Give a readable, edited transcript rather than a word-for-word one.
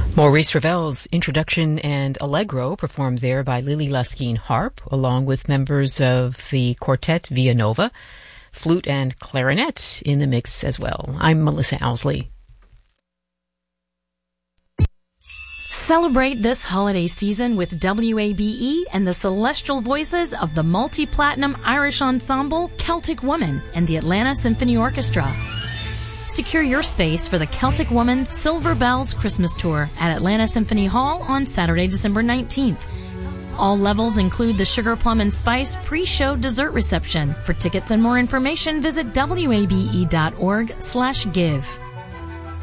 Maurice Ravel's introduction and Allegro performed there by Lily Laskin harp, along with members of the Quartet Via Nova, flute and clarinet in the mix as well. I'm Melissa Owsley. Celebrate this holiday season with WABE and the celestial voices of the multi-platinum Irish ensemble Celtic Woman and the Atlanta Symphony Orchestra. Secure your space for the Celtic Woman Silver Bells Christmas Tour at Atlanta Symphony Hall on Saturday, December 19th. All levels include the Sugar Plum and Spice pre-show dessert reception. For tickets and more information, visit wabe.org/give.